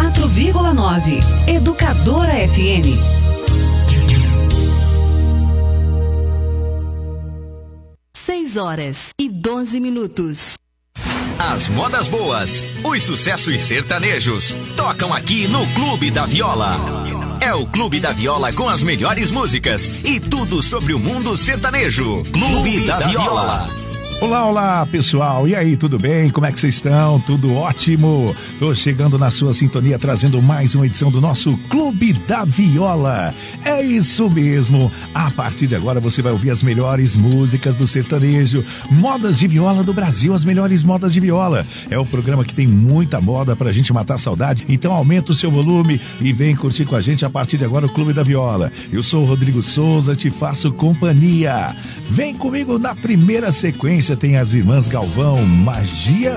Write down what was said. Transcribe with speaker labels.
Speaker 1: 104,9. Educadora FM. Seis horas e 12 minutos.
Speaker 2: As modas boas, os sucessos sertanejos, tocam aqui no Clube da Viola. É o Clube da Viola com as melhores músicas e tudo sobre o mundo sertanejo. Clube da Viola.
Speaker 3: Olá, olá, pessoal. E aí, tudo bem? Como é que vocês estão? Tudo ótimo. Tô chegando na sua sintonia, trazendo mais uma edição do nosso Clube da Viola. É isso mesmo. A partir de agora você vai ouvir as melhores músicas do sertanejo, modas de viola do Brasil, as melhores modas de viola. É um programa que tem muita moda pra gente matar a saudade. Então aumenta o seu volume e vem curtir com a gente a partir de agora o Clube da Viola. Eu sou o Rodrigo Souza, te faço companhia. Vem comigo na primeira sequência. Tem as irmãs Galvão, Magia